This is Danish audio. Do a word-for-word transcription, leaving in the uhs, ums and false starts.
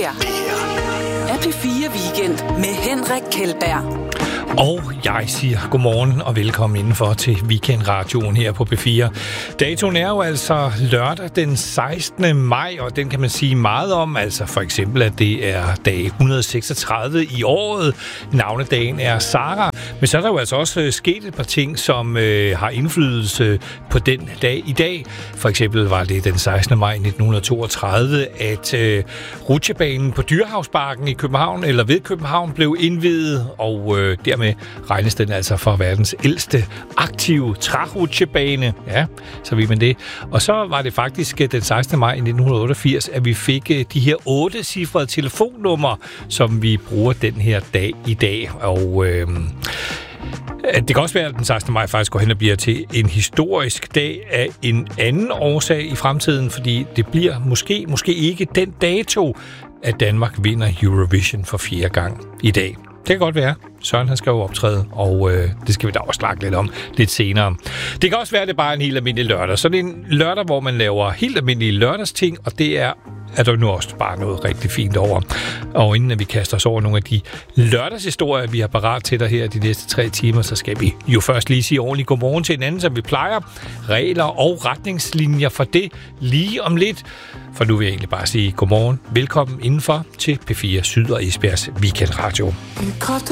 her er P fire Weekend med Henrik Kjeldberg. Og jeg siger godmorgen og velkommen indenfor til Weekendradioen her på P fire. Datoen er jo altså lørdag den sekstende maj, og den kan man sige meget om. Altså for eksempel, at det er dag et hundrede og seksogtredive i året. Navnedagen er Sara. Men så er der jo altså også sket et par ting, som øh, har indflydelse på den dag i dag. For eksempel var det den sekstende maj nitten toogtredive, at øh, rutsjebanen på Dyrehavsbakken i København, eller ved København, blev indviet, og øh, dermed regnes den altså for verdens ældste aktive trærutsjebane. Ja, så ved man det. Og så var det faktisk den sekstende maj nitten otteogfirs, at vi fik de her otte cifrede telefonnummer, som vi bruger den her dag i dag. Og øh, det kan også være, at den sekstende maj faktisk går hen og bliver til en historisk dag af en anden årsag i fremtiden, fordi det bliver måske, måske ikke den dato, at Danmark vinder Eurovision for fjerde gang i dag. Det kan godt være. Søren, han skal jo optræde, og øh, det skal vi da også snakke lidt om lidt senere. Det kan også være, at det bare er en helt almindelig lørdag. Sådan en lørdag, hvor man laver helt almindelige lørdagsting, og det er, er der nu også bare noget rigtig fint over. Og inden vi kaster os over nogle af de lørdagshistorier, vi har parat til dig her de næste tre timer, så skal vi jo først lige sige ordentligt godmorgen til en anden, som vi plejer. Regler og retningslinjer for det lige om lidt. For nu vil jeg egentlig bare sige godmorgen. Velkommen indenfor til P fire Syd og Esbjergs Weekendradio. En kort